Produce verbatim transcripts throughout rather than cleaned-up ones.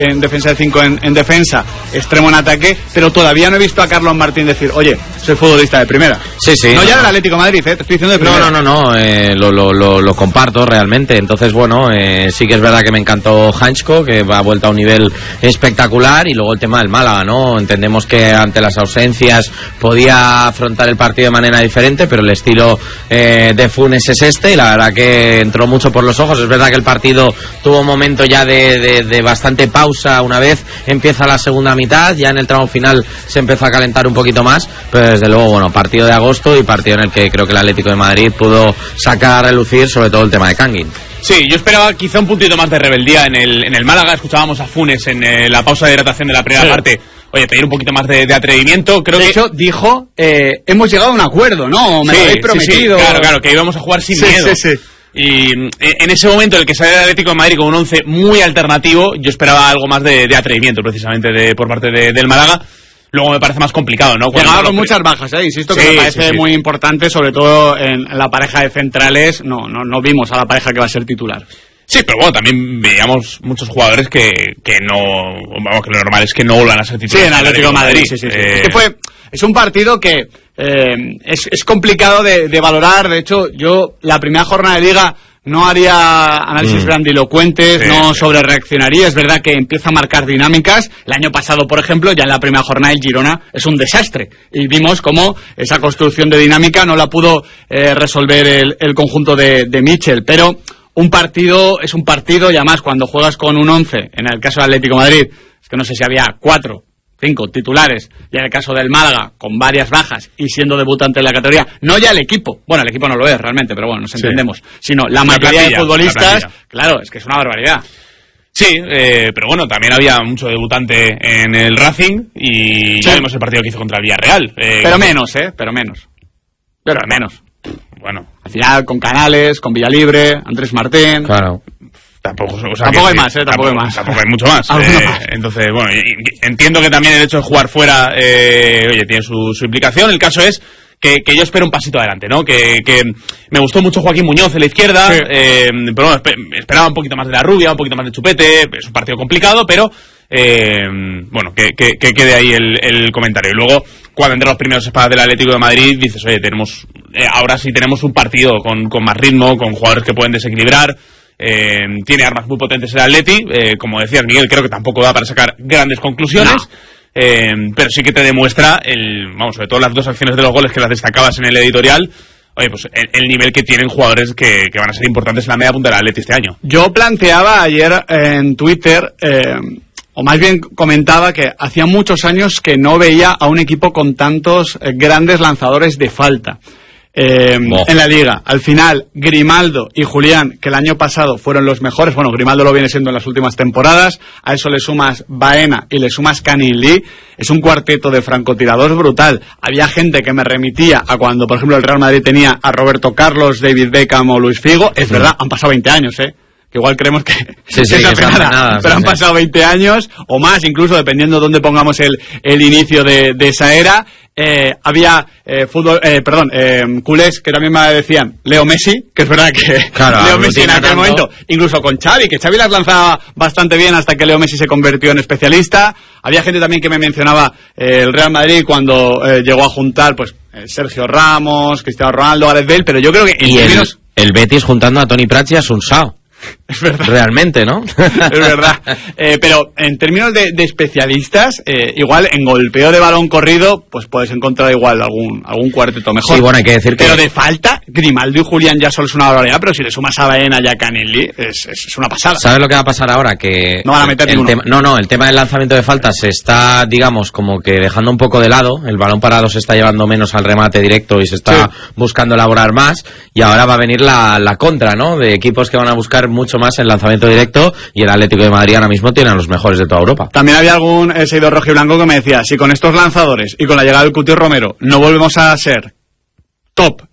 en defensa de cinco en, en defensa, extremo en ataque, pero todavía no he visto a Carlos Martín decir, oye, soy futbolista de primera. Sí, sí. No, no ya del no. Atlético de Madrid, ¿eh? Te estoy diciendo de primera. No, no, no, no, eh, lo, lo, lo, lo comparto realmente. Entonces, bueno, eh, sí que es verdad que me encantó Hanchko, que va a vuelta a un nivel espectacular, y luego el tema del Málaga, ¿no? Entendemos que ante las ausencias podía afrontar el partido de manera diferente, pero el estilo eh, de Funes es este, y la verdad que entró mucho por los ojos. Es verdad que el partido tuvo un momento ya de, de, de bastante pausa. Una vez empieza la segunda mitad, ya en el tramo final se empezó a calentar un poquito más, pero desde luego, bueno, partido de agosto y partido en el que creo que el Atlético de Madrid pudo sacar a relucir sobre todo el tema de Kangin. Sí, yo esperaba quizá un puntito más de rebeldía en el, en el Málaga. Escuchábamos a Funes en eh, la pausa de hidratación de la primera sí. parte. Oye, pedir un poquito más de, de atrevimiento. Creo de que... hecho, dijo, eh, hemos llegado a un acuerdo, ¿no? Me sí, lo habéis prometido. Sí, sí, claro, claro, que íbamos a jugar sin sí, miedo. Sí, sí. Y en ese momento en el que sale el Atlético de Madrid con un once muy alternativo, yo esperaba algo más de, de atrevimiento precisamente de, por parte de, del Málaga. Luego me parece más complicado, ¿no? Llegaba con muchas bajas, ¿eh? Insisto que sí, me parece sí, sí. muy importante, sobre todo en la pareja de centrales. No, no, no vimos a la pareja que va a ser titular. Sí, pero bueno, también veíamos muchos jugadores que, que no, vamos, que lo normal es que no vuelvan a ser titulares. Sí, en Atlético de Madrid, sí, sí, sí. Eh... Es que fue, es un partido que eh, es, es complicado de, de valorar. De hecho, yo la primera jornada de Liga no haría análisis mm. grandilocuentes, sí, no sí. sobre reaccionaría. Es verdad que empieza a marcar dinámicas. El año pasado, por ejemplo, ya en la primera jornada el Girona es un desastre. Y vimos cómo esa construcción de dinámica no la pudo eh, resolver el, el conjunto de, de Michel. Pero un partido es un partido, y además cuando juegas con un once, en el caso del Atlético de Madrid, es que no sé si había cuatro, cinco titulares, y en el caso del Málaga, con varias bajas y siendo debutante en la categoría, no ya el equipo, bueno, el equipo no lo es realmente, pero bueno, nos entendemos, sí. sino la, la mayoría plantilla, de futbolistas, claro, es que es una barbaridad. Sí, eh, pero bueno, también había mucho debutante en el Racing, y sí. ya vimos el partido que hizo contra el Villarreal. Eh, pero menos, ¿eh? Pero menos. Pero menos. Bueno. Al final, con Canales, con Villalibre, Andrés Martín... Claro. Tampoco, o sea, tampoco hay sí, más, ¿eh? Tampoco, tampoco hay más. Tampoco hay mucho más. eh, más. Entonces, bueno, entiendo que también el hecho de jugar fuera, eh, oye, tiene su, su implicación. El caso es que, que yo espero un pasito adelante, ¿no? Que, que me gustó mucho Joaquín Muñoz en la izquierda, sí. eh, pero bueno, esperaba un poquito más de la Rubia, un poquito más de Chupete. Es un partido complicado, pero eh, bueno, que, que, que quede ahí el, el comentario. Y luego, cuando entre los primeros espadas del Atlético de Madrid, dices, oye, tenemos eh, ahora sí tenemos un partido con, con más ritmo, con jugadores que pueden desequilibrar. Eh, tiene armas muy potentes el Atleti, eh, como decías Miguel, creo que tampoco da para sacar grandes conclusiones, no. eh, pero sí que te demuestra el, vamos, sobre todo las dos acciones de los goles que las destacabas en el editorial. Oye, pues el, el nivel que tienen jugadores que, que van a ser importantes en la media punta del Atleti este año. Yo planteaba ayer en Twitter, eh, o más bien comentaba que hacía muchos años que no veía a un equipo con tantos eh, grandes lanzadores de falta. Eh, oh. En la Liga, al final Grimaldo y Julián, que el año pasado fueron los mejores, bueno, Grimaldo lo viene siendo en las últimas temporadas, a eso le sumas Baena y le sumas Canilí, es un cuarteto de francotiradores brutal. Había gente que me remitía a cuando, por ejemplo, el Real Madrid tenía a Roberto Carlos, David Beckham o Luis Figo. Es sí. verdad, han pasado veinte años, eh que igual creemos que, sí, sí, que es la que primera, nada, pero sí, han sí. pasado veinte años o más, incluso dependiendo de dónde pongamos el, el inicio de, de esa era. Eh, había eh, fútbol, eh, perdón, eh, culés que también me decían Leo Messi, que es verdad que claro, Leo Messi en aquel tanto. momento, incluso con Xavi, que Xavi las lanzaba bastante bien hasta que Leo Messi se convirtió en especialista. Había gente también que me mencionaba eh, el Real Madrid cuando eh, llegó a juntar, pues, eh, Sergio Ramos, Cristiano Ronaldo, Gareth Bale, pero yo creo que en y términos... el, el Betis juntando a Toni Prats y a Sun Sao. Es verdad. Realmente, ¿no? Es verdad. Eh, pero en términos de, de especialistas, eh, igual en golpeo de balón corrido, pues puedes encontrar igual algún algún cuarteto mejor. Sí, bueno, hay que decir que... Pero de falta, Grimaldo y Julián ya solo es una barbaridad, pero si le sumas a Baena y a Canelli, es, es, es una pasada. ¿Sabes lo que va a pasar ahora? Que no van a meter el ninguno. Tema, no, no, el tema del lanzamiento de faltas se está, digamos, como que dejando un poco de lado. El balón parado se está llevando menos al remate directo y se está sí. buscando elaborar más. Y ahora va a venir la, la contra, ¿no? De equipos que van a buscar mucho más el lanzamiento directo, y el Atlético de Madrid ahora mismo tiene a los mejores de toda Europa. También había algún eh, seguidor rojiblanco que me decía, si con estos lanzadores y con la llegada del Cuti Romero no volvemos a ser top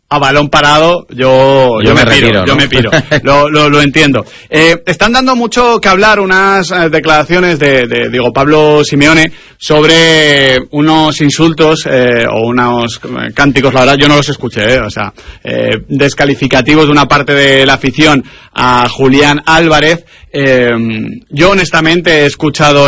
a balón parado, yo, yo, yo me, me retiro, piro, ¿no? yo me piro, lo, lo, lo entiendo. Eh, están dando mucho que hablar unas eh, declaraciones de, de, digo, Pablo Simeone sobre unos insultos eh, o unos cánticos, la verdad yo no los escuché, eh, o sea, eh, descalificativos de una parte de la afición a Julián Álvarez. Eh, yo honestamente he escuchado